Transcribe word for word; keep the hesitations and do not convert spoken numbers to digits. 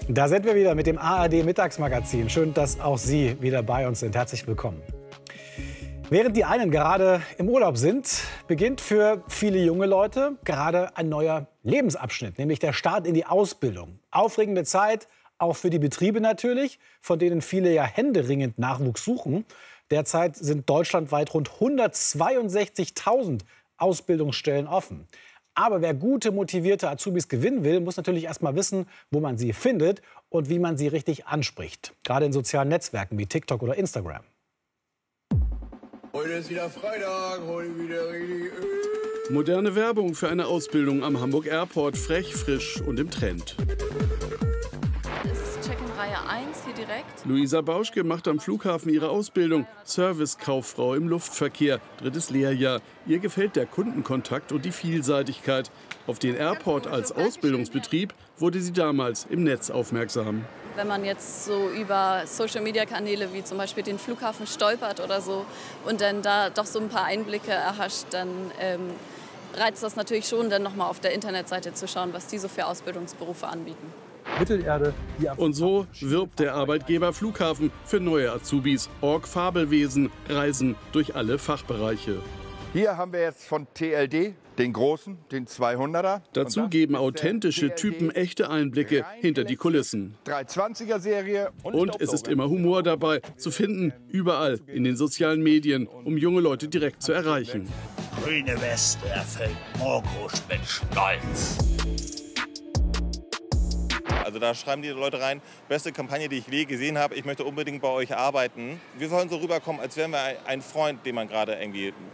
Da sind wir wieder mit dem A R D-Mittagsmagazin. Schön, dass auch Sie wieder bei uns sind. Herzlich willkommen. Während die einen gerade im Urlaub sind, beginnt für viele junge Leute gerade ein neuer Lebensabschnitt, nämlich der Start in die Ausbildung. Aufregende Zeit, auch für die Betriebe natürlich, von denen viele ja händeringend Nachwuchs suchen. Derzeit sind deutschlandweit rund hundertzweiundsechzigtausend Ausbildungsstellen offen. Aber wer gute, motivierte Azubis gewinnen will, muss natürlich erst mal wissen, wo man sie findet und wie man sie richtig anspricht. Gerade in sozialen Netzwerken wie TikTok oder Instagram. Heute ist wieder Freitag, heute wieder richtig. Moderne Werbung für eine Ausbildung am Hamburg Airport, frech, frisch und im Trend. Reihe eins hier direkt. Luisa Bauschke macht am Flughafen ihre Ausbildung. Servicekauffrau im Luftverkehr, drittes Lehrjahr. Ihr gefällt der Kundenkontakt und die Vielseitigkeit. Auf den Airport als Ausbildungsbetrieb wurde sie damals im Netz aufmerksam. Wenn man jetzt so über Social-Media-Kanäle wie zum Beispiel den Flughafen stolpert oder so und dann da doch so ein paar Einblicke erhascht, dann ähm, reizt das natürlich schon, dann noch mal auf der Internetseite zu schauen, was die so für Ausbildungsberufe anbieten. Mittelerde. Und so wirbt der Arbeitgeber Flughafen für neue Azubis. Org Fabelwesen, Reisen durch alle Fachbereiche. Hier haben wir jetzt von T L D den großen, den zweihunderter. Dazu geben authentische Typen echte Einblicke hinter die Kulissen. dreihundertzwanziger Serie. Und es ist immer Humor dabei, zu finden, überall in den sozialen Medien, um junge Leute direkt zu erreichen. Grüne Weste erfüllt Morgrusch mit Stolz. Also da schreiben die Leute rein, beste Kampagne, die ich je gesehen habe, ich möchte unbedingt bei euch arbeiten. Wir sollen so rüberkommen, als wären wir ein Freund, den man gerade irgendwie